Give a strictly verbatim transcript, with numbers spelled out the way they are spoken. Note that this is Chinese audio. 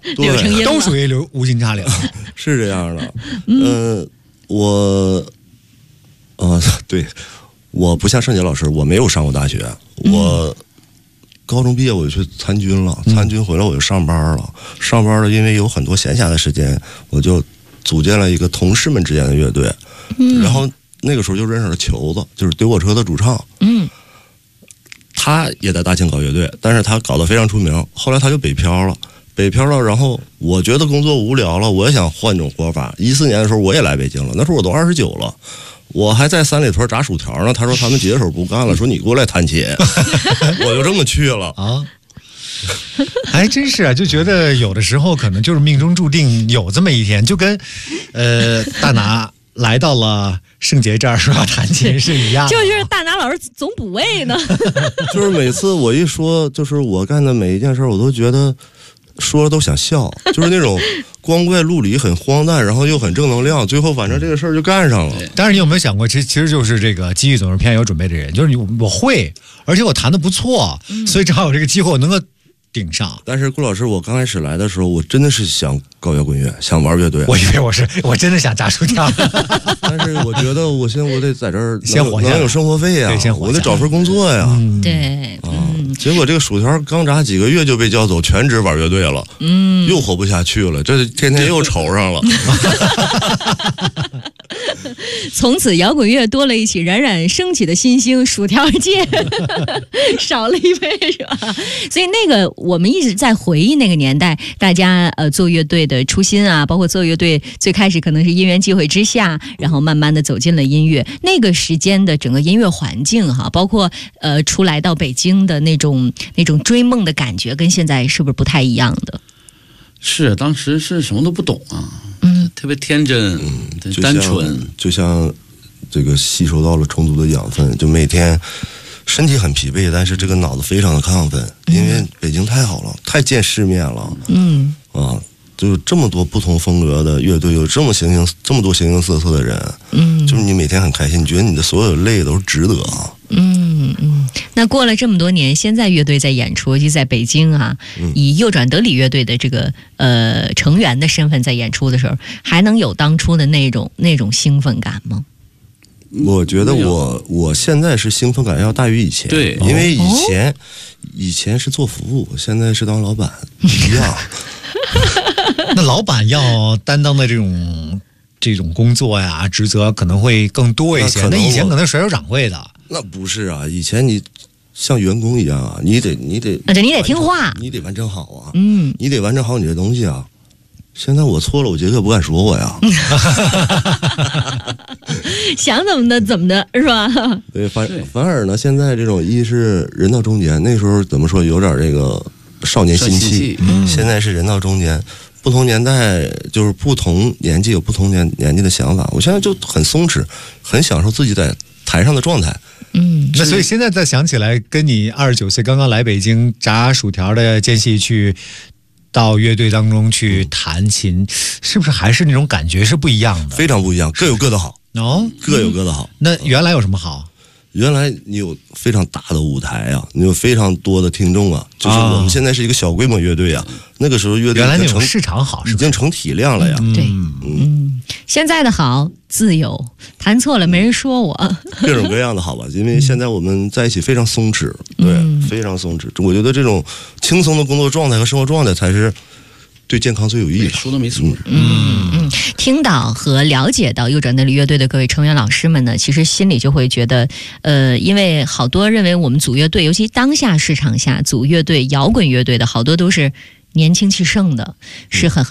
柳成荫都属于流无心插柳， 是这样的。嗯、呃，我，呃，对，我不像盛杰老师，我没有上过大学， 嗯、 我高中毕业我就去参军了，参军回来我就上班了，上班了，因为有很多闲暇的时间，我就组建了一个同事们之间的乐队，嗯、然后那个时候就认识了球子，就是丢火车的主唱，嗯。他也在大庆搞乐队，但是他搞得非常出名。后来他就北漂了，北漂了。然后我觉得工作无聊了，我也想换种活法。一四年的时候我也来北京了，那时候我都二十九了，我还在三里屯炸薯条呢。他说他们接手不干了，说你过来弹琴，我就这么去了啊。 还真是啊，就觉得有的时候可能就是命中注定有这么一天，就跟呃大拿来到了盛杰这儿说要弹琴是一样的， 就是大拿老师总补位呢。 就是每次我一说，就是我干的每一件事，我都觉得说了都想笑，就是那种光怪陆离、很荒诞，然后又很正能量，最后反正这个事儿就干上了。 但是你有没有想过，其实其实就是这个机遇总是偏有准备的人，就是你我会，而且我弹得不错，嗯、所以正好有这个机会我能够顶上。 但是顾老师，我刚开始来的时候，我真的是想搞摇滚乐，想玩乐队。 我以为我是我真的想炸薯条， 但是我觉得我现在我得在这儿先活下来， 能有生活费呀、啊，我得找份工作呀。 嗯、对， 啊，结果这个薯条刚炸几个月就被叫走，全职玩乐队了，嗯，又活不下去了，这天天又愁上了。 从此摇滚乐多了一起冉冉升起的新星，薯条界少了一位，是吧？所以那个我们一直在回忆那个年代，大家呃做乐队的初心啊，包括做乐队最开始可能是因缘际会之下，然后慢慢的走进了音乐。那个时间的整个音乐环境哈，包括呃出来到北京的那种那种追梦的感觉，跟现在是不是不太一样的？ 是，当时是什么都不懂啊，嗯，特别天真，嗯，单纯， 就像这个吸收到了充足的养分，就每天身体很疲惫，但是这个脑子非常的亢奋，因为北京太好了，太见世面了，嗯，啊，就是这么多不同风格的乐队，有这么形形这么多形形色色的人，嗯，就是你每天很开心，你觉得你的所有累都是值得啊。 嗯嗯，那过了这么多年，现在乐队在演出，尤其在北京啊，嗯、以右转德里乐队的这个呃成员的身份在演出的时候，还能有当初的那种那种兴奋感吗？ 我觉得我我现在是兴奋感要大于以前， 对， 因为以前、哦、以前是做服务，现在是当老板一样。 那老板要担当的这种这种工作呀职责可能会更多一些，那, 那以前可能甩手掌柜的。 那不是啊，以前你像员工一样啊，你得你得啊，对，你得听话， 你得完成好啊，嗯，你得完成好你这东西啊。现在我错了，我杰克不敢说我呀。 想怎么的怎么的，是吧？ 对，反反而呢，现在这种一是人到中年，那时候怎么说有点这个少年心气，嗯、现在是人到中年。不同年代就是不同年纪有不同年年纪的想法，我现在就很松弛，很享受自己在台上的状态。 嗯，那所以现在再想起来，跟你二十九岁刚刚来北京炸薯条的间隙去到乐队当中去弹琴，是不是还是那种感觉是不一样的？ 非常不一样，各有各的好哦，各有各的好。 那原来有什么好？ 原来你有非常大的舞台啊，你有非常多的听众啊，就是我们现在是一个小规模乐队啊，那个时候乐队原来那种市场好， 已经成体量了呀。 对，嗯，现在的好自由，弹错了没人说我。 各种各样的好吧，因为现在我们在一起非常松弛，对，嗯、非常松弛。我觉得这种轻松的工作状态和生活状态才是对健康最有益的。 说的没错。 嗯嗯，听到和了解到右转德里乐队的各位成员老师们呢，其实心里就会觉得，呃，因为好多认为我们组乐队，尤其当下市场下组乐队、摇滚乐队的好多都是年轻气盛的，是很。